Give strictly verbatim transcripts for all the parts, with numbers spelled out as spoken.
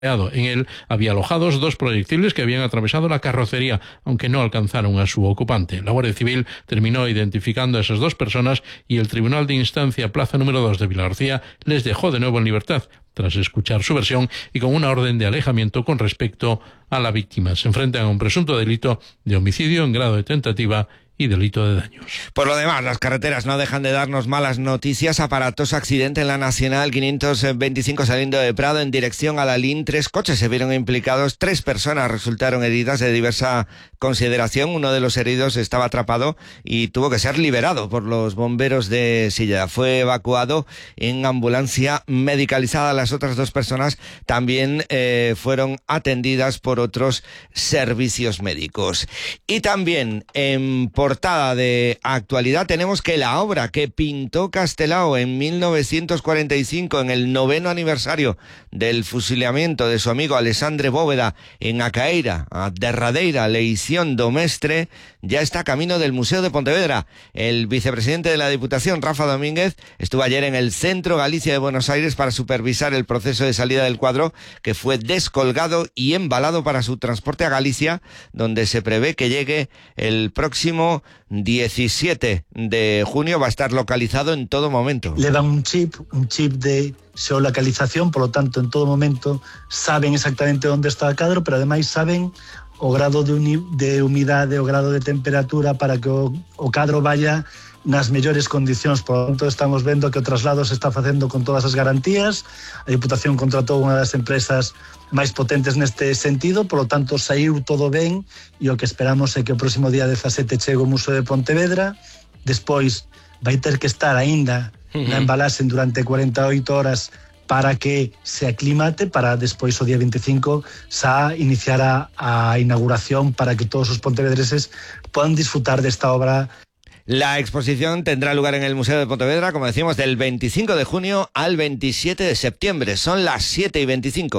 En él había alojados dos proyectiles que habían atravesado la carrocería, aunque no alcanzaron a su ocupante. La Guardia Civil terminó identificando a esas dos personas y el Tribunal de Instancia Plaza número dos de Vilagarcía les dejó de nuevo en libertad, tras escuchar su versión y con una orden de alejamiento con respecto a la víctima. Se enfrentan a un presunto delito de homicidio en grado de tentativa y delito de daños. Por lo demás, las carreteras no dejan de darnos malas noticias. Aparatoso accidente en la Nacional quinientos veinticinco saliendo de Prado en dirección a la L I N. Tres coches se vieron implicados, tres personas resultaron heridas de diversa consideración. Uno de los heridos estaba atrapado y tuvo que ser liberado por los bomberos de Silla. Fue evacuado en ambulancia medicalizada. Las otras dos personas también eh, fueron atendidas por otros servicios médicos. Y también en portada de actualidad tenemos que la obra que pintó Castelao en mil novecientos cuarenta y cinco, en el noveno aniversario del fusilamiento de su amigo Alexandre Bóveda en Acaeira, a derradeira leición do mestre, ya está camino del Museo de Pontevedra. El vicepresidente de la Diputación, Rafa Domínguez, estuvo ayer en el Centro Galicia de Buenos Aires para supervisar el proceso de salida del cuadro, que fue descolgado y embalado para su transporte a Galicia, donde se prevé que llegue el próximo diecisiete de junio. Va a estar localizado en todo momento. Le dan un chip, un chip de geolocalización, por lo tanto, en todo momento saben exactamente dónde está el cadro, pero además saben o grado de, uni, de humidade, o grado de temperatura para que o, o cadro vaya nas mellores condicións. Por lo tanto, estamos vendo que o traslado se está facendo con todas as garantías. A Diputación contratou unha das empresas máis potentes neste sentido, por lo tanto, saiu todo ben, e o que esperamos é que o próximo día dezasete chegue o Museo de Pontevedra. Despois vai ter que estar aínda uh-huh. na embalaxe durante cuarenta e oito horas para que se aclimate, para despois o día veinticinco xa iniciar a, a inauguración para que todos os pontevedreses podan disfrutar desta obra. La exposición tendrá lugar en el Museo de Pontevedra, como decimos, del veinticinco de junio al veintisiete de septiembre. Son las siete y veinticinco.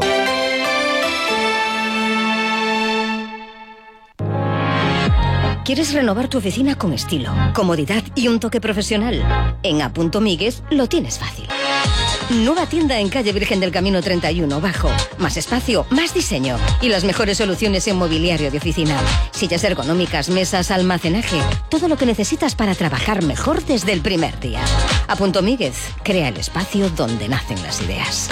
¿Quieres renovar tu oficina con estilo, comodidad y un toque profesional? En A. Migues lo tienes fácil. Nueva tienda en calle Virgen del Camino treinta y uno, Bajo. Más espacio, más diseño y las mejores soluciones en mobiliario de oficina. Sillas ergonómicas, mesas, almacenaje. Todo lo que necesitas para trabajar mejor desde el primer día. A. Migues, crea el espacio donde nacen las ideas.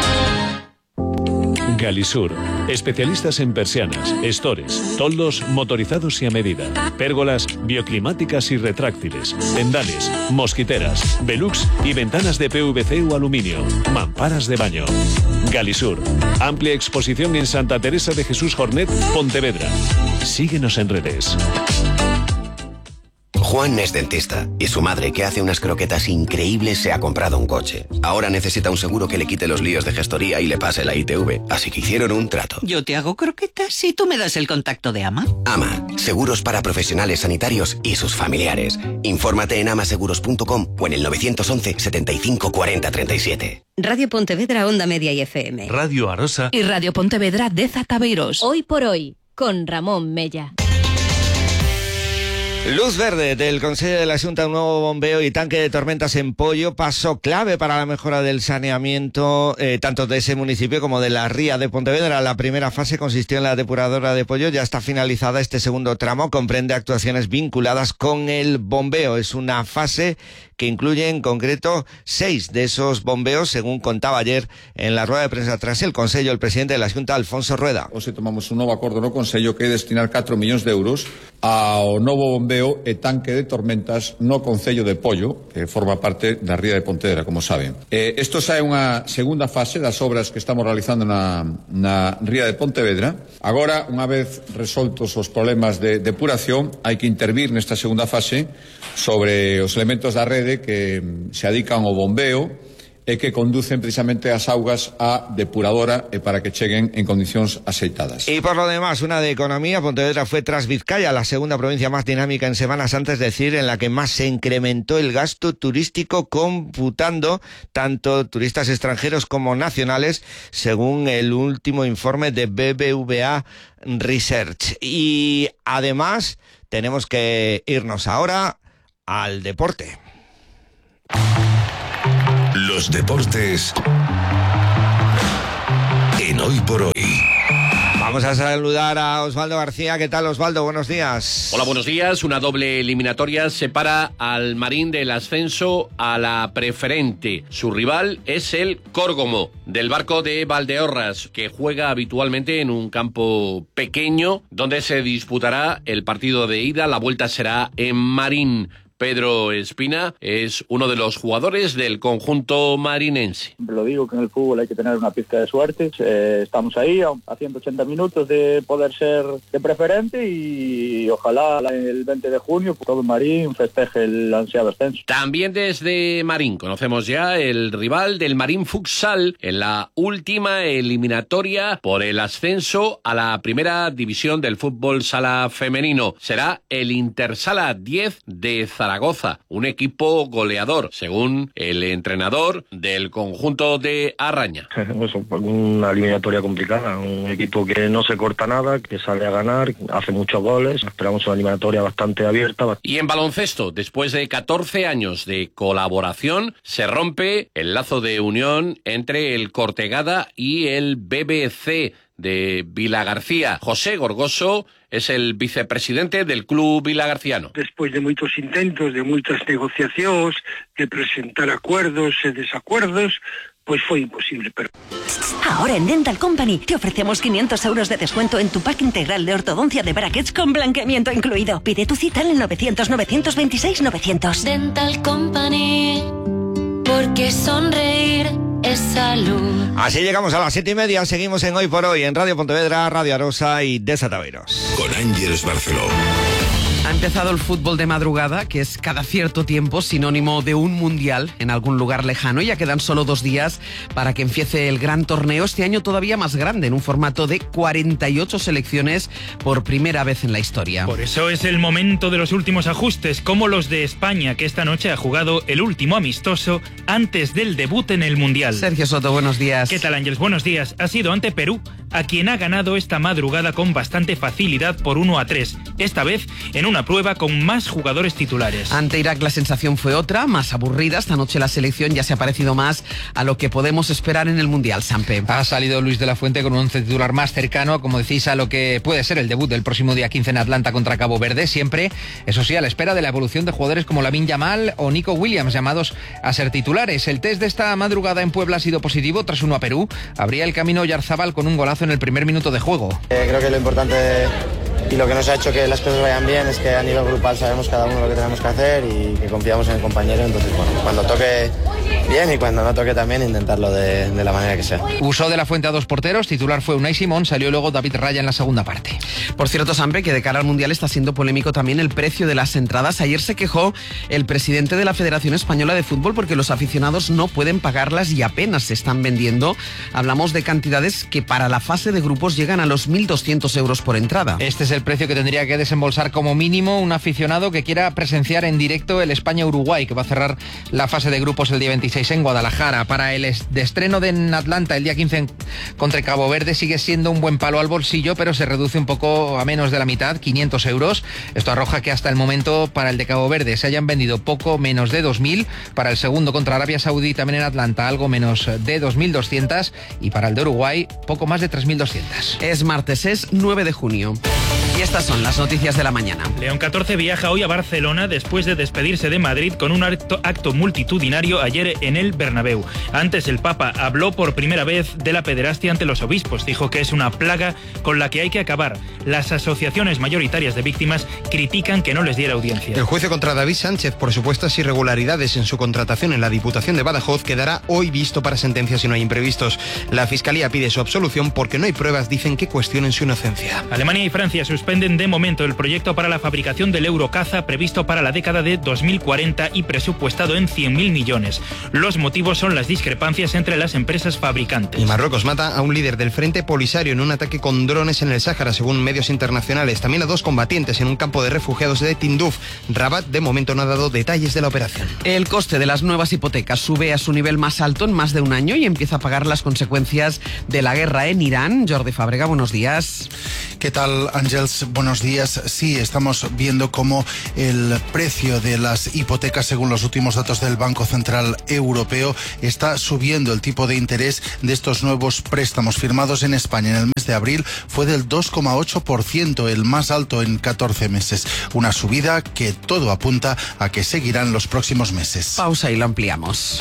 Galisur, especialistas en persianas, estores, toldos motorizados y a medida, pérgolas bioclimáticas y retráctiles, tendales, mosquiteras, velux y ventanas de P V C o aluminio, mamparas de baño. Galisur, amplia exposición en Santa Teresa de Jesús Jornet, Pontevedra. Síguenos en redes. Juan es dentista y su madre, que hace unas croquetas increíbles, se ha comprado un coche. Ahora necesita un seguro que le quite los líos de gestoría y le pase la I T V, así que hicieron un trato. Yo te hago croquetas y tú me das el contacto de Ama. Ama, seguros para profesionales sanitarios y sus familiares. Infórmate en amaseguros punto com o en el nueve once, setenta y cinco, cuarenta, treinta y siete. Radio Pontevedra, Onda Media y F M. Radio Arosa y Radio Pontevedra de Zataveiros. Hoy por hoy, con Ramón Mella. Luz verde del Consejo de la Xunta, un nuevo bombeo y tanque de tormentas en Pollo, paso clave para la mejora del saneamiento eh, tanto de ese municipio como de la ría de Pontevedra. La primera fase consistió en la depuradora de Pollo, ya está finalizada. Este segundo tramo comprende actuaciones vinculadas con el bombeo. Es una fase que incluye en concreto seis de esos bombeos, según contaba ayer en la rueda de prensa tras el Consello el presidente de la Xunta, Alfonso Rueda. Hoxe tomamos un novo acordo no Consello que é destinar catro millóns de euros ao novo bombeo e tanque de tormentas no Concello de Pollo, que forma parte da ría de Pontevedra, como saben. Eh, isto xa é unha segunda fase das obras que estamos realizando na, na ría de Pontevedra. Agora, unha vez resoltos os problemas de depuración, hai que intervir nesta segunda fase sobre os elementos da rede que se adican ao bombeo e que conducen precisamente as augas á depuradora e para que cheguen en condicións axeitadas. Y por lo demás, una de economía, Pontevedra fue tras Vizcaya la segunda provincia más dinámica en Semana Santa, es decir, en la que más se incrementó el gasto turístico, computando tanto turistas extranjeros como nacionales, según el último informe de B B V A Research. Y además tenemos que irnos ahora al deporte. Los deportes en Hoy por Hoy. Vamos a saludar a Osvaldo García. ¿Qué tal, Osvaldo? Buenos días. Hola, buenos días. Una doble eliminatoria separa al Marín del ascenso a la preferente. Su rival es el Córgomo, del Barco de Valdeorras, que juega habitualmente en un campo pequeño, donde se disputará el partido de ida. La vuelta será en Marín. Pedro Espina es uno de los jugadores del conjunto marinense. Lo digo que en el fútbol hay que tener una pizca de suerte. Eh, estamos ahí a ciento ochenta minutos de poder ser de preferente y ojalá el veinte de junio todo el Marín festeje el ansiado ascenso. También desde Marín conocemos ya el rival del Marín Futsal en la última eliminatoria por el ascenso a la primera división del fútbol sala femenino. Será el Intersala diez de Zaragoza. Zaragoza, un equipo goleador, según el entrenador del conjunto de Arraña. Una eliminatoria complicada, un equipo que no se corta nada, que sale a ganar, hace muchos goles, esperamos una eliminatoria bastante abierta. Y en baloncesto, después de catorce años de colaboración, se rompe el lazo de unión entre el Cortegada y el B B C de Vilagarcía. José Gorgoso es el vicepresidente del club vilagarciano. Después de muchos intentos, de muchas negociaciones, de presentar acuerdos y desacuerdos, pues fue imposible. Pero ahora en Dental Company te ofrecemos quinientos euros de descuento en tu pack integral de ortodoncia de brackets con blanqueamiento incluido. Pide tu cita en el novecientos, novecientos veintiséis, novecientos. Dental Company, porque sonreír es salud. Así llegamos a las siete y media. Seguimos en Hoy por Hoy en Radio Pontevedra, Radio Arosa y Desataveros. Con Ángeles Barceló. Ha empezado el fútbol de madrugada, que es cada cierto tiempo sinónimo de un mundial en algún lugar lejano. Ya quedan solo dos días para que empiece el gran torneo, este año todavía más grande, en un formato de cuarenta y ocho selecciones por primera vez en la historia. Por eso es el momento de los últimos ajustes, como los de España, que esta noche ha jugado el último amistoso antes del debut en el mundial. Sergio Soto, buenos días. ¿Qué tal, Ángeles? Buenos días. Ha sido ante Perú, a quien ha ganado esta madrugada con bastante facilidad por uno a tres. Esta vez en un una prueba con más jugadores titulares. Ante Irak la sensación fue otra, más aburrida. Esta noche la selección ya se ha parecido más a lo que podemos esperar en el Mundial, Sampe. Ha salido Luis de la Fuente con un once titular más cercano, como decís, a lo que puede ser el debut del próximo día quince en Atlanta contra Cabo Verde, siempre, eso sí, a la espera de la evolución de jugadores como Lamine Yamal o Nico Williams, llamados a ser titulares. El test de esta madrugada en Puebla ha sido positivo tras uno a Perú. Abría el camino Oyarzabal con un golazo en el primer minuto de juego. Eh, creo que lo importante y lo que nos ha hecho que las cosas vayan bien es que a nivel grupal sabemos cada uno lo que tenemos que hacer y que confiamos en el compañero. Entonces, bueno, cuando toque bien y cuando no toque también intentarlo de, de la manera que sea. Usó de la Fuente a dos porteros, titular fue Unai Simón, salió luego David Raya en la segunda parte. Por cierto, Sampe, que de cara al Mundial está siendo polémico también el precio de las entradas. Ayer se quejó el presidente de la Federación Española de Fútbol porque los aficionados no pueden pagarlas y apenas se están vendiendo. Hablamos de cantidades que para la fase de grupos llegan a los mil doscientos euros por entrada. Este es el precio que tendría que desembolsar como mínimo un aficionado que quiera presenciar en directo el España-Uruguay, que va a cerrar la fase de grupos el día veintiséis en Guadalajara. Para el de estreno de en Atlanta el día quince en, contra Cabo Verde sigue siendo un buen palo al bolsillo, pero se reduce un poco a menos de la mitad, quinientos euros. Esto arroja que hasta el momento para el de Cabo Verde se hayan vendido poco menos de dos mil, para el segundo contra Arabia Saudí también en Atlanta algo menos de dos mil doscientos y para el de Uruguay poco más de tres mil doscientos. Es martes, es nueve de junio. Y estas son las noticias de la mañana. León catorce viaja hoy a Barcelona después de despedirse de Madrid con un acto, acto multitudinario ayer en el Bernabéu. Antes el Papa habló por primera vez de la pederastia ante los obispos. Dijo que es una plaga con la que hay que acabar. Las asociaciones mayoritarias de víctimas critican que no les diera audiencia. El juicio contra David Sánchez por supuestas irregularidades en su contratación en la Diputación de Badajoz quedará hoy visto para sentencia si no hay imprevistos. La Fiscalía pide su absolución porque no hay pruebas, dicen, que cuestionen su inocencia. Alemania y Francia suspenden de momento el proyecto para la fabricación del Eurocaza previsto para la década de dos mil cuarenta y presupuestado en cien mil millones. Los motivos son las discrepancias entre las empresas fabricantes. Y Marruecos mata a un líder del Frente Polisario en un ataque con drones en el Sáhara, según medios internacionales. También a dos combatientes en un campo de refugiados de Tinduf. Rabat de momento no ha dado detalles de la operación. El coste de las nuevas hipotecas sube a su nivel más alto en más de un año y empieza a pagar las consecuencias de la guerra en Irán. Jordi Fábrega, buenos días. ¿Qué tal, Ángels? Buenos días. Sí, estamos viendo cómo el precio de las hipotecas, según los últimos datos del Banco Central Europeo, está subiendo. El tipo de interés de estos nuevos préstamos firmados en España en el mes de abril fue del dos coma ocho por ciento, el más alto en catorce meses. Una subida que todo apunta a que seguirán los próximos meses. Pausa y lo ampliamos.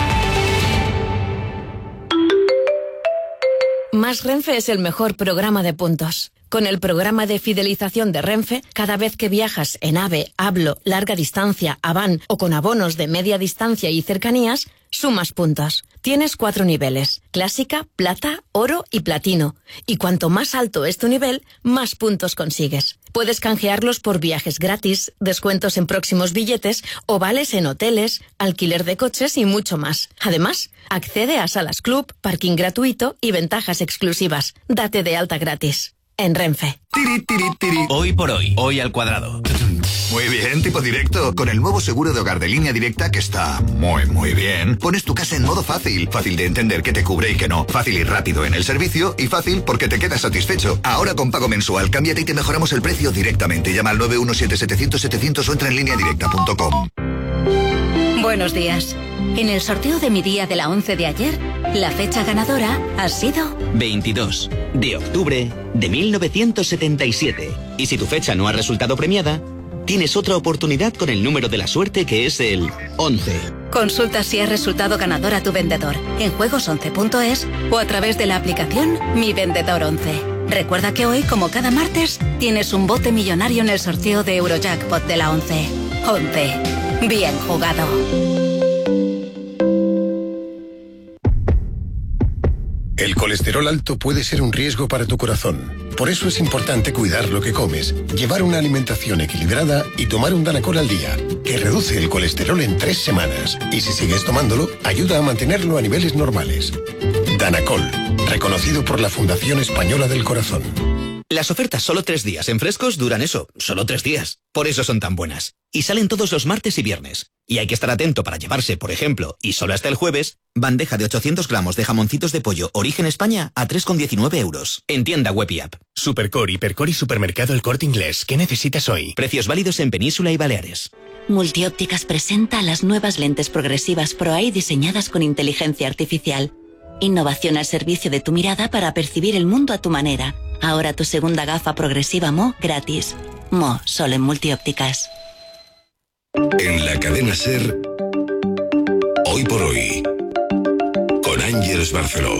Más Renfe es el mejor programa de puntos. Con el programa de fidelización de Renfe, cada vez que viajas en AVE, Hablo, larga distancia, Avan o con abonos de media distancia y cercanías, sumas puntos. Tienes cuatro niveles: clásica, plata, oro y platino. Y cuanto más alto es tu nivel, más puntos consigues. Puedes canjearlos por viajes gratis, descuentos en próximos billetes o vales en hoteles, alquiler de coches y mucho más. Además, accede a salas club, parking gratuito y ventajas exclusivas. Date de alta gratis. En Renfe. Tiri, tiri, tiri. Hoy por hoy, hoy al cuadrado. Muy bien, tipo directo. Con el nuevo seguro de hogar de Línea Directa, que está muy, muy bien, pones tu casa en modo fácil. Fácil de entender qué te cubre y qué no. Fácil y rápido en el servicio y fácil porque te quedas satisfecho. Ahora con pago mensual, cámbiate y te mejoramos el precio directamente. Llama al nueve uno siete setecientos setecientos o entra en línea directa punto com. Buenos días. En el sorteo de mi día de la once de ayer, la fecha ganadora ha sido veintidós de octubre de mil novecientos setenta y siete. Y si tu fecha no ha resultado premiada, tienes otra oportunidad con el número de la suerte, que es el once. Consulta si has resultado ganador a tu vendedor en juegos once punto es o a través de la aplicación Mi Vendedor once. Recuerda que hoy, como cada martes, tienes un bote millonario en el sorteo de Eurojackpot de la once. once. Bien jugado. El colesterol alto puede ser un riesgo para tu corazón. Por eso es importante cuidar lo que comes, llevar una alimentación equilibrada y tomar un Danacol al día, que reduce el colesterol en tres semanas. Y si sigues tomándolo, ayuda a mantenerlo a niveles normales. Danacol, reconocido por la Fundación Española del Corazón. Las ofertas solo tres días en frescos duran eso, solo tres días. Por eso son tan buenas. Y salen todos los martes y viernes. Y hay que estar atento para llevarse, por ejemplo, y solo hasta el jueves, bandeja de ochocientos gramos de jamoncitos de pollo Origen España a tres con diecinueve euros. En tienda web y app. Supercore, Hipercore y Supermercado El Corte Inglés. ¿Qué necesitas hoy? Precios válidos en Península y Baleares. Multiópticas presenta las nuevas lentes progresivas ProEye diseñadas con inteligencia artificial. Innovación al servicio de tu mirada para percibir el mundo a tu manera. Ahora tu segunda gafa progresiva Mo gratis. Mo, solo en Multiópticas. En la cadena SER, hoy por hoy, con Ángeles Barceló.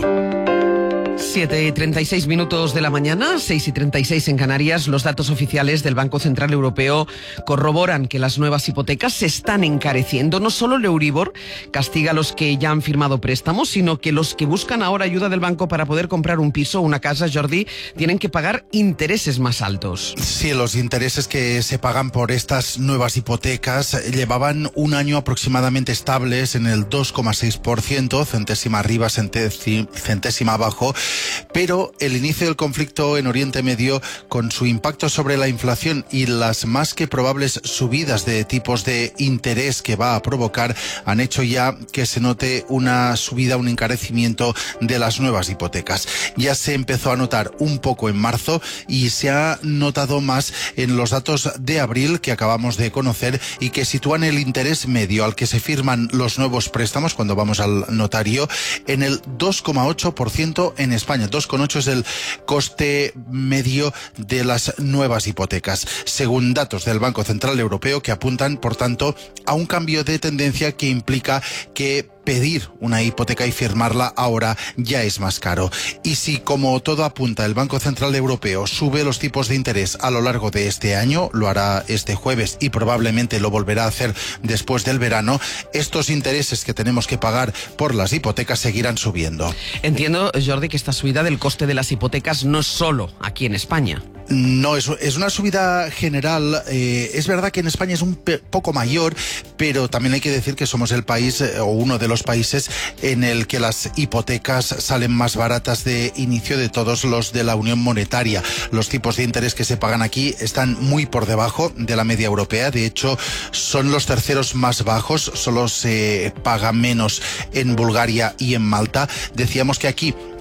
siete y treinta y seis minutos de la mañana, seis y treinta y seis en Canarias. Los datos oficiales del Banco Central Europeo corroboran que las nuevas hipotecas se están encareciendo. No solo el Euribor castiga a los que ya han firmado préstamos, sino que los que buscan ahora ayuda del banco para poder comprar un piso o una casa, Jordi, tienen que pagar intereses más altos. Sí, los intereses que se pagan por estas nuevas hipotecas llevaban un año aproximadamente estables en el dos coma seis por ciento, centésima arriba, centésima abajo. Pero el inicio del conflicto en Oriente Medio, con su impacto sobre la inflación y las más que probables subidas de tipos de interés que va a provocar, han hecho ya que se note una subida, un encarecimiento de las nuevas hipotecas. Ya se empezó a notar un poco en marzo y se ha notado más en los datos de abril que acabamos de conocer y que sitúan el interés medio al que se firman los nuevos préstamos cuando vamos al notario en el dos coma ocho por ciento en España. dos coma ocho es el coste medio de las nuevas hipotecas, según datos del Banco Central Europeo que apuntan, por tanto, a un cambio de tendencia que implica que pedir una hipoteca y firmarla ahora ya es más caro. Y si, como todo apunta, el Banco Central Europeo sube los tipos de interés a lo largo de este año, lo hará este jueves y probablemente lo volverá a hacer después del verano, estos intereses que tenemos que pagar por las hipotecas seguirán subiendo. Entiendo, Jordi, que esta subida del coste de las hipotecas no es solo aquí en España. No, es, es una subida general. Eh, es verdad que en España es un pe- poco mayor, pero también hay que decir que somos el país eh, o uno de los países en el que las hipotecas salen más baratas de inicio de todos los de la Unión Monetaria. Los tipos de interés que se pagan aquí están muy por debajo de la media europea. De hecho, son los terceros más bajos. Solo se paga menos en Bulgaria y en Malta. Decíamos que aquí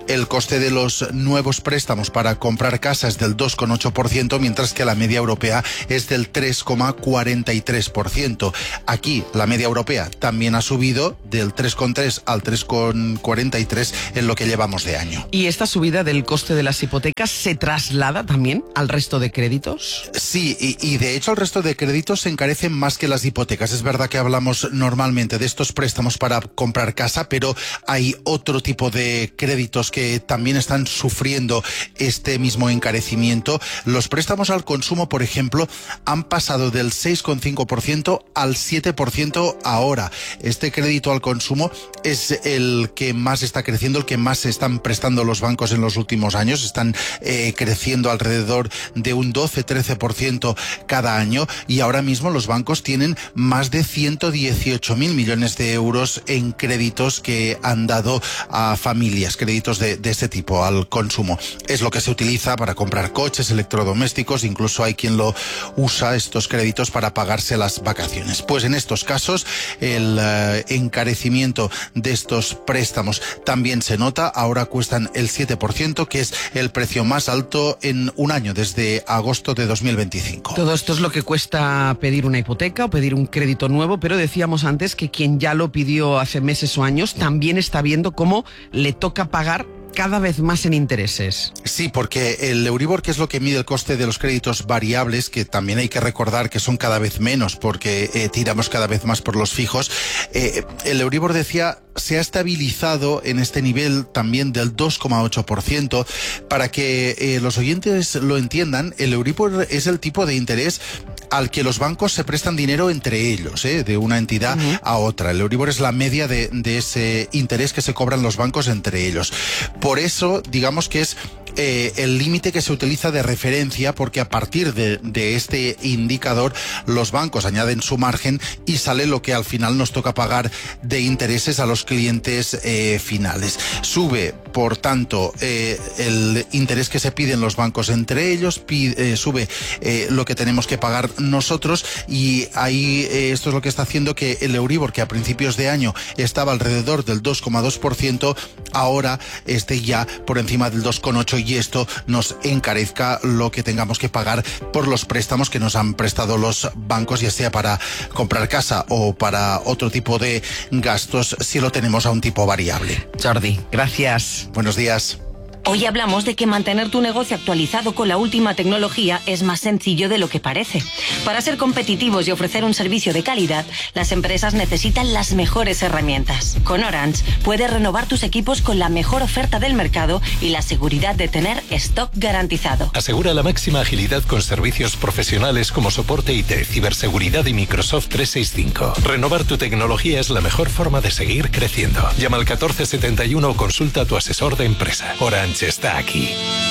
El coste de los nuevos préstamos para comprar casa es del dos coma ocho por ciento, mientras que la media europea es del tres coma cuarenta y tres por ciento. Aquí la media europea también ha subido del tres coma tres al tres coma cuarenta y tres en lo que llevamos de año. ¿Y esta subida del coste de las hipotecas se traslada también al resto de créditos? Sí, y, y de hecho el resto de créditos se encarecen más que las hipotecas. Es verdad que hablamos normalmente de estos préstamos para comprar casa, pero hay otro tipo de créditos que también están sufriendo este mismo encarecimiento. Los préstamos al consumo, por ejemplo, han pasado del seis coma cinco por ciento al siete por ciento ahora. Este crédito al consumo es el que más está creciendo, el que más se están prestando los bancos en los últimos años. Están eh, creciendo alrededor de un doce a trece por ciento cada año, y ahora mismo los bancos tienen más de ciento dieciocho mil millones de euros en créditos que han dado a familias, créditos de, de este tipo al consumo. Es lo que se utiliza para comprar coches, electrodomésticos, incluso hay quien lo usa, estos créditos, para pagarse las vacaciones. Pues en estos casos el eh, encarecimiento de estos préstamos también se nota. Ahora cuestan el siete por ciento, que es el precio más alto en un año, desde agosto de dos mil veinticinco. Todo esto es lo que cuesta pedir una hipoteca o pedir un crédito nuevo, pero decíamos antes que quien ya lo pidió hace meses o años también está viendo cómo le toca pagar cada vez más en intereses. Sí, porque el Euribor, que es lo que mide el coste de los créditos variables, que también hay que recordar que son cada vez menos porque eh, tiramos cada vez más por los fijos, eh, el Euribor, decía, se ha estabilizado en este nivel también del dos coma ocho por ciento. Para que eh, los oyentes lo entiendan, el Euribor es el tipo de interés al que los bancos se prestan dinero entre ellos, ¿eh? de una entidad uh-huh. a otra. El Euribor es la media de, de ese interés que se cobran los bancos entre ellos. Por eso, digamos que es eh, el límite que se utiliza de referencia, porque a partir de, de este indicador los bancos añaden su margen y sale lo que al final nos toca pagar de intereses a los clientes eh, finales. Sube, por tanto, eh, el interés que se piden los bancos entre ellos, pide, eh, sube eh, lo que tenemos que pagar nosotros, y ahí eh, esto es lo que está haciendo que el Euribor, que a principios de año estaba alrededor del dos coma dos por ciento, ahora esté ya por encima del dos coma ocho por ciento, y esto nos encarezca lo que tengamos que pagar por los préstamos que nos han prestado los bancos, ya sea para comprar casa o para otro tipo de gastos, si lo tenemos a un tipo variable. Jordi, gracias. Buenos días. Hoy hablamos de que mantener tu negocio actualizado con la última tecnología es más sencillo de lo que parece. Para ser competitivos y ofrecer un servicio de calidad, las empresas necesitan las mejores herramientas. Con Orange puedes renovar tus equipos con la mejor oferta del mercado y la seguridad de tener stock garantizado. Asegura la máxima agilidad con servicios profesionales como soporte I T, ciberseguridad y Microsoft trescientos sesenta y cinco. Renovar tu tecnología es la mejor forma de seguir creciendo. Llama al catorce setenta y uno o consulta a tu asesor de empresa. Orange está aquí.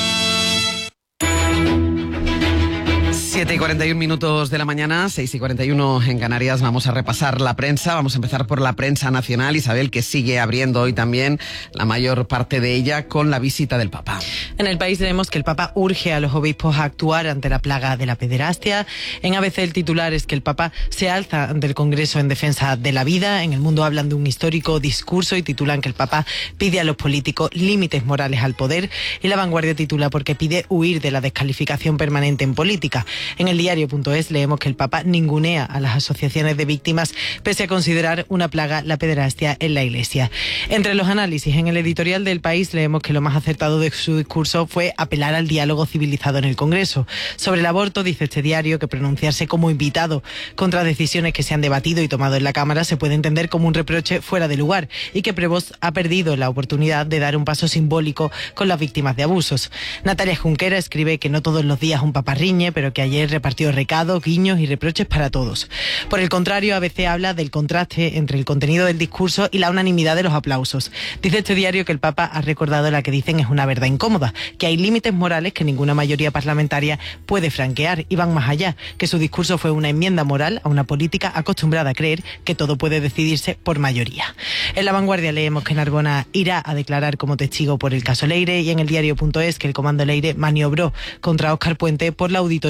siete y cuarenta y uno minutos de la mañana, seis y cuarenta y uno en Canarias. Vamos a repasar la prensa. Vamos a empezar por la prensa nacional, Isabel, que sigue abriendo hoy también la mayor parte de ella con la visita del Papa. En El País tenemos que el Papa urge a los obispos a actuar ante la plaga de la pederastia. En A B C el titular es que el Papa se alza ante el Congreso en defensa de la vida. En El Mundo hablan de un histórico discurso y titulan que el Papa pide a los políticos límites morales al poder. Y La Vanguardia titula porque pide huir de la descalificación permanente en política. En el diario punto es leemos que el Papa ningunea a las asociaciones de víctimas pese a considerar una plaga la pederastia en la Iglesia. Entre los análisis, en el editorial del País leemos que lo más acertado de su discurso fue apelar al diálogo civilizado en el Congreso. Sobre el aborto dice este diario que pronunciarse como invitado contra decisiones que se han debatido y tomado en la Cámara se puede entender como un reproche fuera de lugar y que Prevost ha perdido la oportunidad de dar un paso simbólico con las víctimas de abusos. Natalia Junquera escribe que no todos los días un papa riñe, pero que ayer repartió recados, guiños y reproches para todos. Por el contrario, A B C habla del contraste entre el contenido del discurso y la unanimidad de los aplausos. Dice este diario que el Papa ha recordado la que dicen es una verdad incómoda, que hay límites morales que ninguna mayoría parlamentaria puede franquear y van más allá, que su discurso fue una enmienda moral a una política acostumbrada a creer que todo puede decidirse por mayoría. En La Vanguardia leemos que Narbona irá a declarar como testigo por el caso Leire y en el diario punto es que el Comando Leire maniobró contra Óscar Puente por la auditoría de los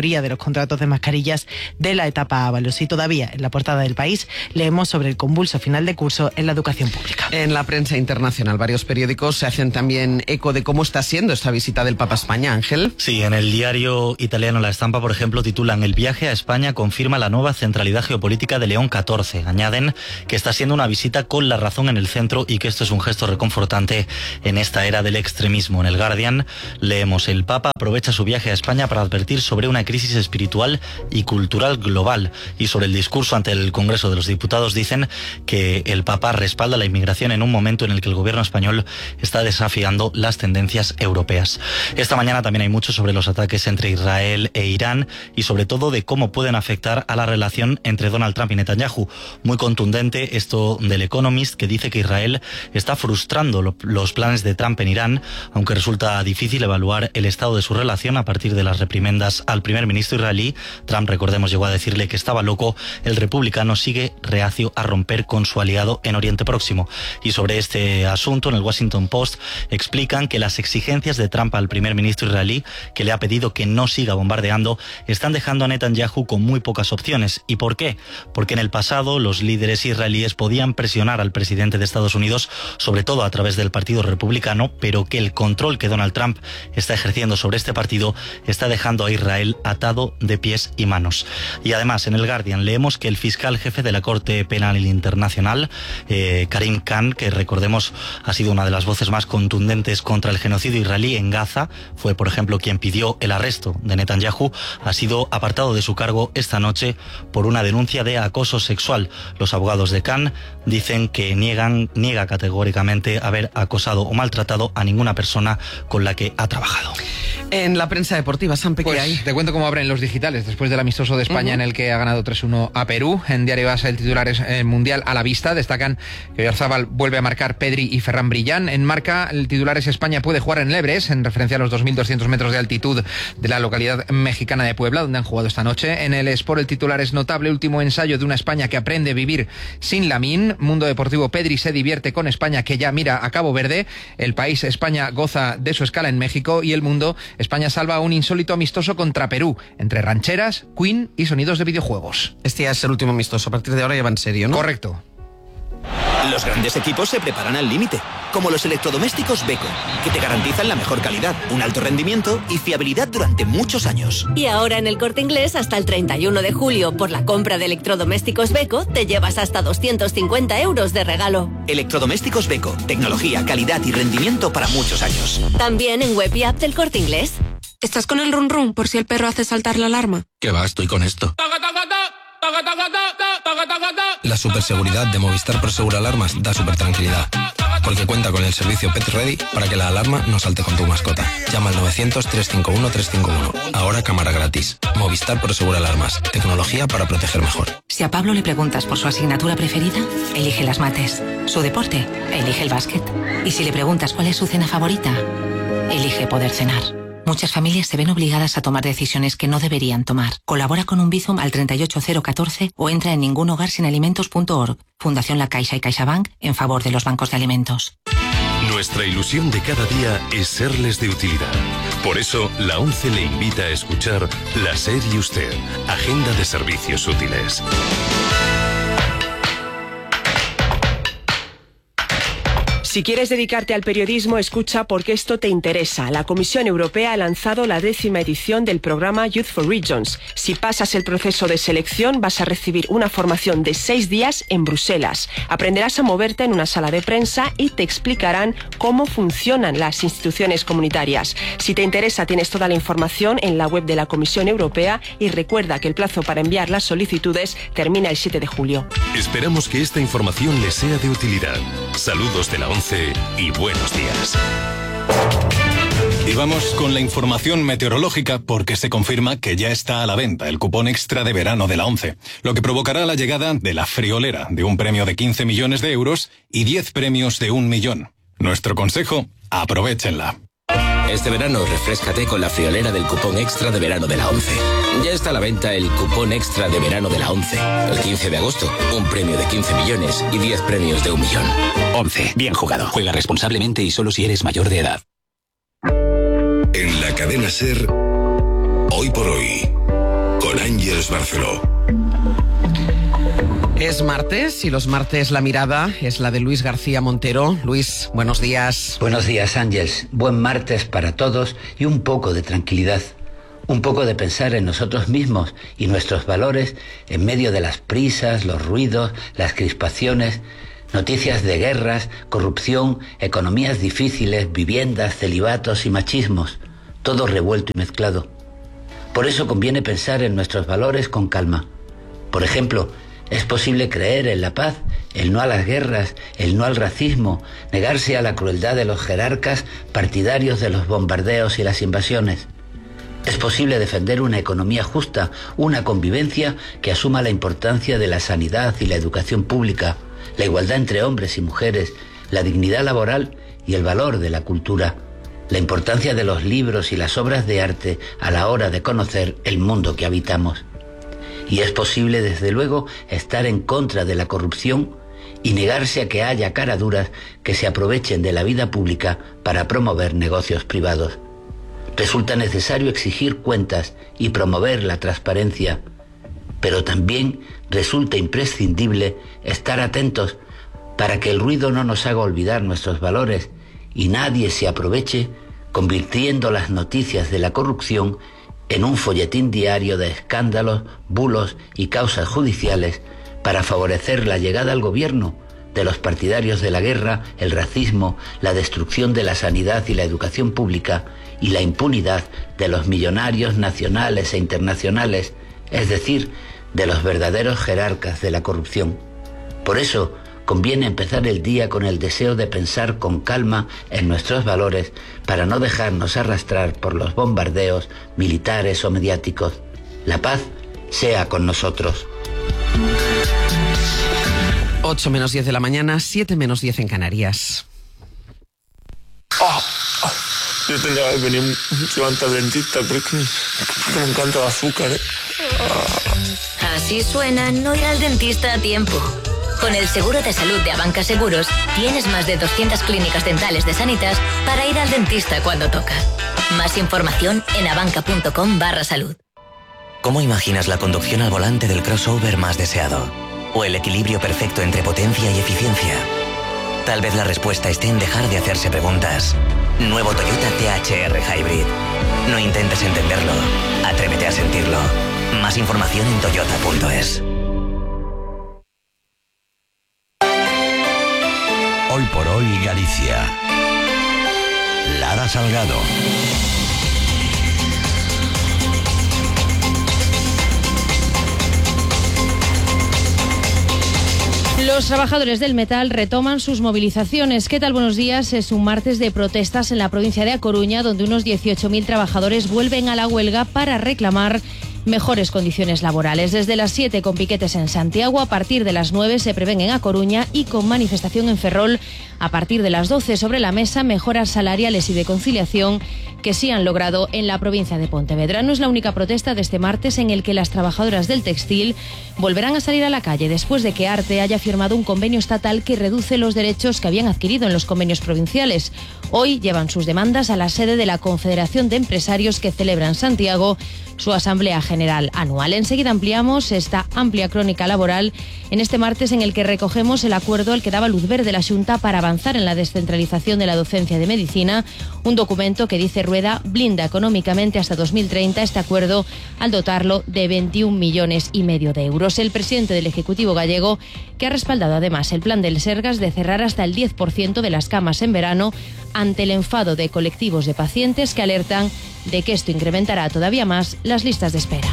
contratos de mascarillas de la etapa Ábalos. Y todavía en la portada del País leemos sobre el convulso final de curso en la educación pública. En la prensa internacional, varios periódicos se hacen también eco de cómo está siendo esta visita del Papa a España, Ángel. Sí, en el diario italiano La Estampa, por ejemplo, titulan: el viaje a España confirma la nueva centralidad geopolítica de León catorce. Añaden que está siendo una visita con la razón en el centro y que esto es un gesto reconfortante en esta era del extremismo. En el Guardian leemos: el Papa aprovecha su viaje a España para advertir sobre una crisis espiritual y cultural global. Y sobre el discurso ante el Congreso de los Diputados dicen que el Papa respalda la inmigración en un momento en el que el gobierno español está desafiando las tendencias europeas. Esta mañana también hay mucho sobre los ataques entre Israel e Irán y sobre todo de cómo pueden afectar a la relación entre Donald Trump y Netanyahu. Muy contundente esto del Economist, que dice que Israel está frustrando lo, los planes de Trump en Irán, aunque resulta difícil evaluar el estado de su relación a partir de las reprimendas al primer ministro israelí. Trump, recordemos, llegó a decirle que estaba loco. El republicano sigue reacio a romper con su aliado en Oriente Próximo. Y sobre este asunto, en el Washington Post explican que las exigencias de Trump al primer ministro israelí, que le ha pedido que no siga bombardeando, están dejando a Netanyahu con muy pocas opciones. ¿Y por qué? Porque en el pasado los líderes israelíes podían presionar al presidente de Estados Unidos, sobre todo a través del Partido Republicano, pero que el control que Donald Trump está ejerciendo sobre este partido está dejando a Israel atado de pies y manos. Y además, en el Guardian leemos que el fiscal jefe de la Corte Penal Internacional, eh, Karim Khan, que recordemos ha sido una de las voces más contundentes contra el genocidio israelí en Gaza, fue por ejemplo quien pidió el arresto de Netanyahu, ha sido apartado de su cargo esta noche por una denuncia de acoso sexual. Los abogados de Khan dicen que niegan, niega categóricamente haber acosado o maltratado a ninguna persona con la que ha trabajado. En la prensa deportiva, Sampe, pues, ¿qué hay? Te cuento cómo abren los digitales después del amistoso de España, uh-huh, en el que ha ganado tres uno a Perú. En Diario As el titular es eh, Mundial a la vista. Destacan que Oyarzabal vuelve a marcar Pedri y Ferran Brillán. En Marca el titular es: España puede jugar en el Everest, en referencia a los dos mil doscientos metros de altitud de la localidad mexicana de Puebla, donde han jugado esta noche. En el Sport el titular es: notable último ensayo de una España que aprende a vivir sin Lamine. Mundo Deportivo: Pedri se divierte con España, que ya mira a Cabo Verde. El País: España goza de su escala en México. Y El Mundo: España salva un insólito amistoso contra Perú, entre rancheras, Queen y sonidos de videojuegos. Este ya es el último amistoso, a partir de ahora ya va en serio, ¿no? Correcto. Los grandes equipos se preparan al límite, como los electrodomésticos Beko, que te garantizan la mejor calidad, un alto rendimiento y fiabilidad durante muchos años. Y ahora en El Corte Inglés, hasta el treinta y uno de julio, por la compra de electrodomésticos Beko, te llevas hasta doscientos cincuenta euros de regalo. Electrodomésticos Beko, tecnología, calidad y rendimiento para muchos años. También en web y app del Corte Inglés. ¿Estás con el run run por si el perro hace saltar la alarma? ¿Qué va? Estoy con esto. La superseguridad de Movistar Prosegur Alarmas da super tranquilidad, porque cuenta con el servicio Pet Ready para que la alarma no salte con tu mascota. Llama al novecientos, trescientos cincuenta y uno, trescientos cincuenta y uno. Ahora cámara gratis. Movistar Prosegur Alarmas. Tecnología para proteger mejor. Si a Pablo le preguntas por su asignatura preferida, elige las mates. Su deporte, elige el básquet. Y si le preguntas cuál es su cena favorita, elige poder cenar. Muchas familias se ven obligadas a tomar decisiones que no deberían tomar. Colabora con un Bizum al treinta y ocho cero catorce o entra en ningunhogarsinalimentos punto org. Fundación La Caixa y CaixaBank en favor de los bancos de alimentos. Nuestra ilusión de cada día es serles de utilidad. Por eso, la ONCE le invita a escuchar La SER y Usted, Agenda de Servicios Útiles. Si quieres dedicarte al periodismo, escucha porque esto te interesa. La Comisión Europea ha lanzado la décima edición del programa Youth for Regions. Si pasas el proceso de selección, vas a recibir una formación de seis días en Bruselas. Aprenderás a moverte en una sala de prensa y te explicarán cómo funcionan las instituciones comunitarias. Si te interesa, tienes toda la información en la web de la Comisión Europea y recuerda que el plazo para enviar las solicitudes termina el siete de julio. Esperamos que esta información les sea de utilidad. Saludos de la ONCE y buenos días. Y vamos con la información meteorológica porque se confirma que ya está a la venta el cupón extra de verano de la ONCE, lo que provocará la llegada de la friolera de un premio de quince millones de euros y diez premios de un millón. Nuestro consejo, aprovéchenla. Este verano refréscate con la friolera del cupón extra de verano de la ONCE. Ya está a la venta el cupón extra de verano de la ONCE. El quince de agosto, un premio de quince millones y diez premios de un millón. ONCE, bien jugado. Juega responsablemente y solo si eres mayor de edad. En la cadena SER, hoy por hoy, con Ángeles Barceló. Es martes y los martes la mirada es la de Luis García Montero. Luis, buenos días. Buenos días, Ángeles. Buen martes para todos y un poco de tranquilidad. Un poco de pensar en nosotros mismos y nuestros valores en medio de las prisas, los ruidos, las crispaciones, noticias de guerras, corrupción, economías difíciles, viviendas, celibatos y machismos. Todo revuelto y mezclado. Por eso conviene pensar en nuestros valores con calma. Por ejemplo, es posible creer en la paz, el no a las guerras, el no al racismo, negarse a la crueldad de los jerarcas partidarios de los bombardeos y las invasiones. Es posible defender una economía justa, una convivencia que asuma la importancia de la sanidad y la educación pública, la igualdad entre hombres y mujeres, la dignidad laboral y el valor de la cultura, la importancia de los libros y las obras de arte a la hora de conocer el mundo que habitamos. Y es posible, desde luego, estar en contra de la corrupción y negarse a que haya caraduras que se aprovechen de la vida pública para promover negocios privados. Resulta necesario exigir cuentas y promover la transparencia, pero también resulta imprescindible estar atentos para que el ruido no nos haga olvidar nuestros valores y nadie se aproveche convirtiendo las noticias de la corrupción en un folletín diario de escándalos, bulos y causas judiciales para favorecer la llegada al gobierno de los partidarios de la guerra, el racismo, la destrucción de la sanidad y la educación pública y la impunidad de los millonarios nacionales e internacionales, es decir, de los verdaderos jerarcas de la corrupción. Por eso, conviene empezar el día con el deseo de pensar con calma en nuestros valores para no dejarnos arrastrar por los bombardeos militares o mediáticos. La paz sea con nosotros. ocho menos diez de la mañana, siete menos diez en Canarias. Oh, oh, yo tenía que venir mucho antes al dentista porque me encanta el azúcar. ¿eh? Oh. Así suena no ir al dentista a tiempo. Con el seguro de salud de Abanca Seguros, tienes más de doscientas clínicas dentales de Sanitas para ir al dentista cuando toca. Más información en abanca.com barra salud. ¿Cómo imaginas la conducción al volante del crossover más deseado? ¿O el equilibrio perfecto entre potencia y eficiencia? Tal vez la respuesta esté en dejar de hacerse preguntas. Nuevo Toyota T H R Hybrid. No intentes entenderlo, atrévete a sentirlo. Más información en toyota punto es. Hoy por hoy Galicia. Lara Salgado. Los trabajadores del metal retoman sus movilizaciones. ¿Qué tal? Buenos días. Es un martes de protestas en la provincia de A Coruña, donde unos dieciocho mil trabajadores vuelven a la huelga para reclamar mejores condiciones laborales. Desde las siete con piquetes en Santiago, a partir de las nueve se prevén en A Coruña y con manifestación en Ferrol a partir de las doce. Sobre la mesa, mejoras salariales y de conciliación que sí han logrado en la provincia de Pontevedra. No es la única protesta de este martes en el que las trabajadoras del textil volverán a salir a la calle después de que ARTE haya firmado un convenio estatal que reduce los derechos que habían adquirido en los convenios provinciales. Hoy llevan sus demandas a la sede de la Confederación de Empresarios que celebra en Santiago su Asamblea General anual. Enseguida ampliamos esta amplia crónica laboral en este martes en el que recogemos el acuerdo al que daba luz verde la Xunta para avanzar en la descentralización de la docencia de medicina, un documento que, dice Rueda, blinda económicamente hasta dos mil treinta este acuerdo al dotarlo de veintiún millones y medio de euros. El presidente del Ejecutivo gallego, que ha respaldado además el plan del Sergas de cerrar hasta el diez por ciento de las camas en verano ante el enfado de colectivos de pacientes que alertan de que esto incrementará todavía más las listas de espera.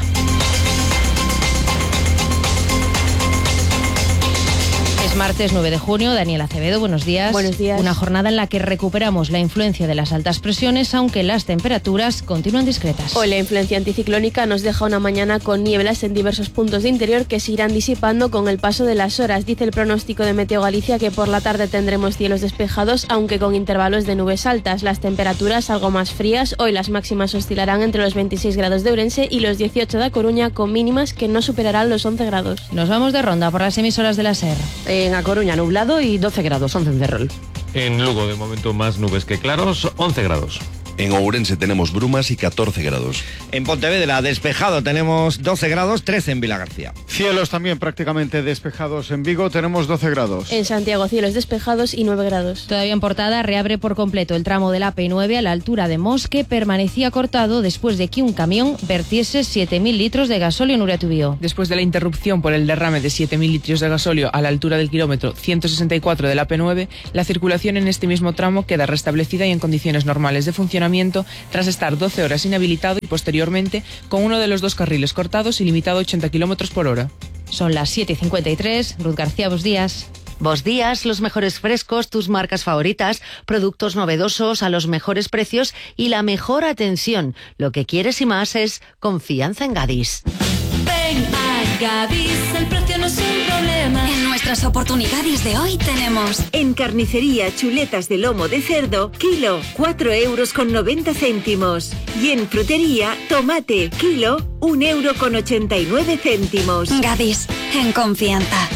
Es martes nueve de junio. Daniel Acevedo, buenos días. Buenos días. Una jornada en la que recuperamos la influencia de las altas presiones, aunque las temperaturas continúan discretas. Hoy la influencia anticiclónica nos deja una mañana con nieblas en diversos puntos de interior que se irán disipando con el paso de las horas. Dice el pronóstico de Meteo Galicia que por la tarde tendremos cielos despejados, aunque con intervalos de nubes altas. Las temperaturas algo más frías. Hoy las máximas oscilarán entre los veintiséis grados de Ourense y los dieciocho de A Coruña, con mínimas que no superarán los once grados. Nos vamos de ronda por las emisoras de la SER. En A Coruña nublado y doce grados, once en Ferrol. En Lugo, de momento, más nubes que claros, once grados. En Ourense tenemos brumas y catorce grados. En Pontevedra, despejado, tenemos doce grados, trece en Vilagarcía. Cielos también prácticamente despejados en Vigo, tenemos doce grados. En Santiago, cielos despejados y nueve grados. Todavía en Portada, reabre por completo el tramo de la A P nueve a la altura de Mos, que permanecía cortado después de que un camión vertiese siete mil litros de gasóleo en Uratubió. Después de la interrupción por el derrame de siete mil litros de gasóleo a la altura del kilómetro ciento sesenta y cuatro de la A P nueve, la circulación en este mismo tramo queda restablecida y en condiciones normales de funcionamiento tras estar doce horas inhabilitado y posteriormente con uno de los dos carriles cortados y limitado a ochenta kilómetros por hora. Son las siete y cincuenta y tres. Ruth García, buenos días. Vos días, los mejores frescos, tus marcas favoritas, productos novedosos a los mejores precios y la mejor atención. Lo que quieres y más es confianza en Gadis. Ven a Gadis, el precio no es un problema. En nuestras oportunidades de hoy tenemos en carnicería chuletas de lomo de cerdo, kilo, cuatro euros con noventa céntimos. Y en frutería, tomate, kilo, un euro con ochenta y nueve céntimos. Gadis, en confianza.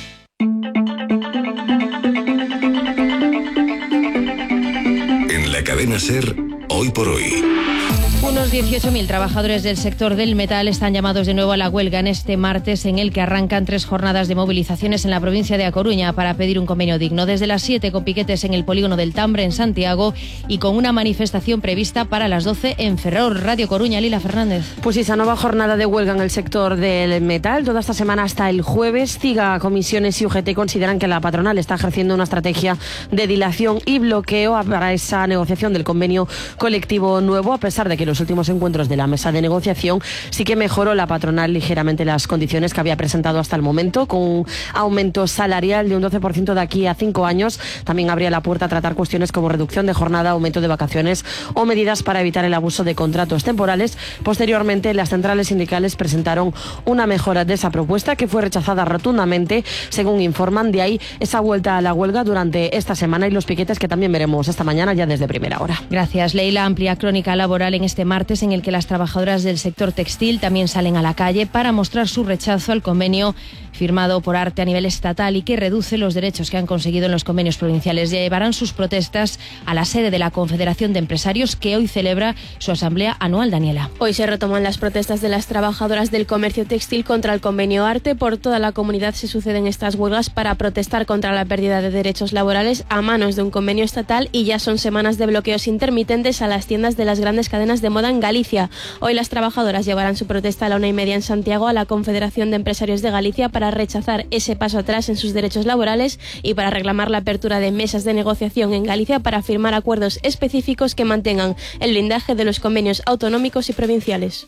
En la cadena SER, hoy por hoy. Unos dieciocho mil trabajadores del sector del metal están llamados de nuevo a la huelga en este martes, en el que arrancan tres jornadas de movilizaciones en la provincia de A Coruña para pedir un convenio digno. Desde las siete, con piquetes en el polígono del Tambre, en Santiago, y con una manifestación prevista para las doce en Ferrol. Radio Coruña, Lila Fernández. Pues esa nueva jornada de huelga en el sector del metal, toda esta semana hasta el jueves. CIGA, Comisiones y U G T consideran que la patronal está ejerciendo una estrategia de dilación y bloqueo para esa negociación del convenio colectivo nuevo, a pesar de que los últimos encuentros de la mesa de negociación sí que mejoró la patronal ligeramente las condiciones que había presentado hasta el momento, con un aumento salarial de un doce por ciento de aquí a cinco años. También abría la puerta a tratar cuestiones como reducción de jornada, aumento de vacaciones o medidas para evitar el abuso de contratos temporales. Posteriormente, las centrales sindicales presentaron una mejora de esa propuesta, que fue rechazada rotundamente, según informan. De ahí esa vuelta a la huelga durante esta semana y los piquetes que también veremos esta mañana ya desde primera hora. Gracias, Leila. Amplia crónica laboral en este martes, en el que las trabajadoras del sector textil también salen a la calle para mostrar su rechazo al convenio firmado por ARTE a nivel estatal y que reduce los derechos que han conseguido en los convenios provinciales. Llevarán sus protestas a la sede de la Confederación de Empresarios, que hoy celebra su asamblea anual. Daniela. Hoy se retoman las protestas de las trabajadoras del comercio textil contra el convenio ARTE. Por toda la comunidad se suceden estas huelgas para protestar contra la pérdida de derechos laborales a manos de un convenio estatal, y ya son semanas de bloqueos intermitentes a las tiendas de las grandes cadenas de moda en Galicia. Hoy las trabajadoras llevarán su protesta a la una y media en Santiago a la Confederación de Empresarios de Galicia para rechazar ese paso atrás en sus derechos laborales y para reclamar la apertura de mesas de negociación en Galicia para firmar acuerdos específicos que mantengan el blindaje de los convenios autonómicos y provinciales.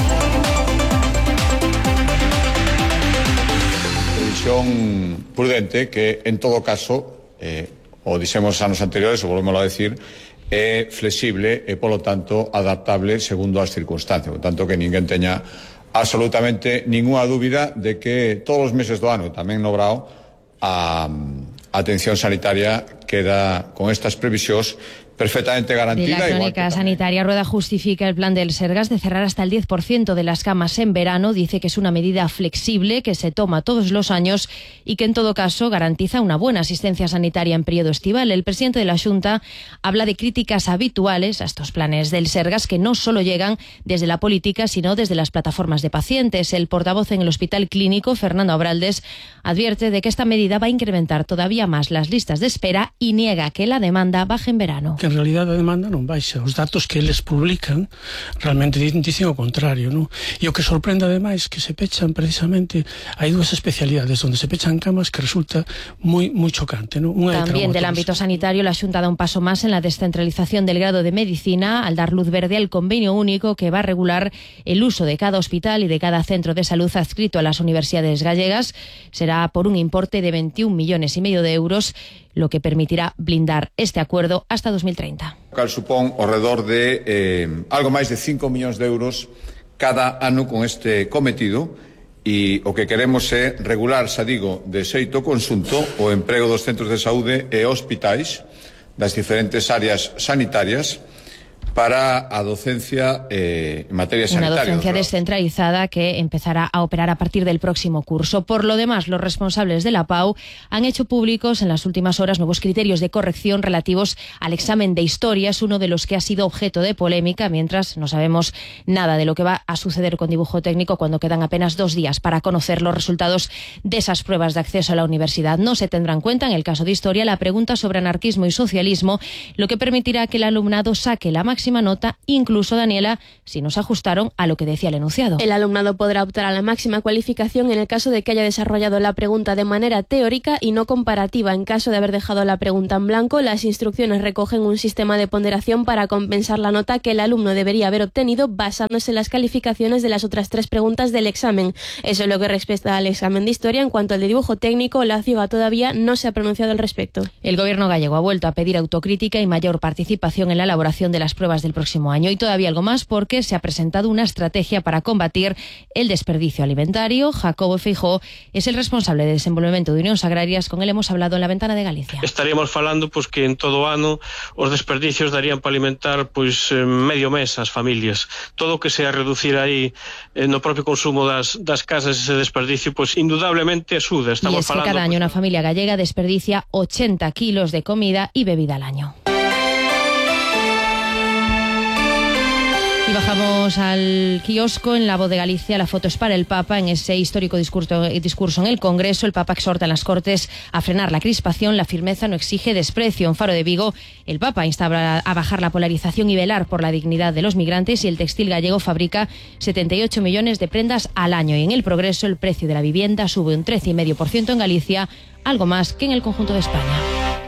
Previsión prudente que, en todo caso, eh, o dixemos anos anteriores, o volvemos a decir, é flexible e, polo tanto, adaptable segundo as circunstancias. Por tanto, que ninguén teña absolutamente ninguna dúbida de que todos os meses do ano, tamén no Brao, a, a atención sanitaria queda con estas previsións perfectamente garantida. De la crónica sanitaria, Rueda justifica el plan del Sergas de cerrar hasta el diez por ciento de las camas en verano. Dice que es una medida flexible que se toma todos los años y que en todo caso garantiza una buena asistencia sanitaria en periodo estival. El presidente de la Xunta habla de críticas habituales a estos planes del Sergas, que no solo llegan desde la política, sino desde las plataformas de pacientes. El portavoz en el Hospital Clínico, Fernando Abraldes, advierte de que esta medida va a incrementar todavía más las listas de espera y niega que la demanda baje en verano. En realidad a demanda non baixa. Os datos que eles publican realmente dicen o contrario, non? E o que sorprende ademais que se pechan precisamente, hai dúas especialidades onde se pechan camas que resulta moi moi chocante, non? Unha También del ámbito sanitario, la Xunta da un paso más en la descentralización del grado de medicina al dar luz verde al convenio único que va a regular el uso de cada hospital y de cada centro de salud adscrito a las universidades gallegas. Será por un importe de veintiún millones y medio de euros, lo que permitirá blindar este acuerdo hasta dos mil treinta. Cal supón ao redor de eh, algo máis de cinco millóns de euros cada ano con este cometido, e o que queremos é regular, xa digo, de xeito conxunto o emprego dos centros de saúde e hospitais das diferentes áreas sanitarias para a docencia eh, en materia sanitaria. Una docencia descentralizada que empezará a operar a partir del próximo curso. Por lo demás, los responsables de la P A U han hecho públicos en las últimas horas nuevos criterios de corrección relativos al examen de historia. Es uno de los que ha sido objeto de polémica, mientras no sabemos nada de lo que va a suceder con dibujo técnico cuando quedan apenas dos días para conocer los resultados de esas pruebas de acceso a la universidad. No se tendrá en cuenta, en el caso de historia, la pregunta sobre anarquismo y socialismo, lo que permitirá que el alumnado saque la máxima nota, incluso, Daniela, si no se ajustaron a lo que decía el enunciado. El alumnado podrá optar a la máxima cualificación en el caso de que haya desarrollado la pregunta de manera teórica y no comparativa. En caso de haber dejado la pregunta en blanco, las instrucciones recogen un sistema de ponderación para compensar la nota que el alumno debería haber obtenido basándose en las calificaciones de las otras tres preguntas del examen. Eso es lo que respecta al examen de historia. En cuanto al de dibujo técnico, la CIOA todavía no se ha pronunciado al respecto. El gobierno gallego ha vuelto a pedir autocrítica y mayor participación en la elaboración de las pruebas del próximo año, y todavía algo más porque se ha presentado una estrategia para combatir el desperdicio alimentario. Jacobo Feijóo es el responsable de desenvolvemento de Unións Agrarias. Con él hemos hablado en la Ventana de Galicia. Estaríamos falando pois que en todo ano os desperdicios darían para alimentar pois medio mes as familias. Todo o que sea reducir aí no propio consumo das, das casas ese desperdicio, pois indudablemente axuda. Estamos y es que falando, cada año una familia gallega desperdicia ochenta kilos de comida y bebida al año. Y bajamos al kiosco. En La Voz de Galicia, la foto es para el Papa. En ese histórico discurso, discurso en el Congreso, el Papa exhorta en las Cortes a frenar la crispación. La firmeza no exige desprecio. En Faro de Vigo, el Papa insta a bajar la polarización y velar por la dignidad de los migrantes. Y el textil gallego fabrica setenta y ocho millones de prendas al año. Y en el Progreso, el precio de la vivienda sube un trece coma cinco por ciento en Galicia, algo más que en el conjunto de España.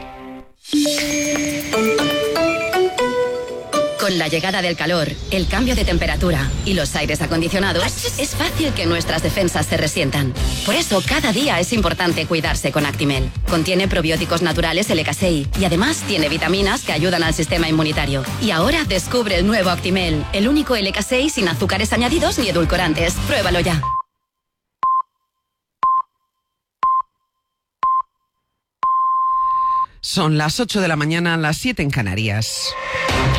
Con la llegada del calor, el cambio de temperatura y los aires acondicionados, es fácil que nuestras defensas se resientan. Por eso, cada día es importante cuidarse con Actimel. Contiene probióticos naturales L K seis y además tiene vitaminas que ayudan al sistema inmunitario. Y ahora descubre el nuevo Actimel, el único L K seis sin azúcares añadidos ni edulcorantes. Pruébalo ya. Son las ocho de la mañana, las siete en Canarias.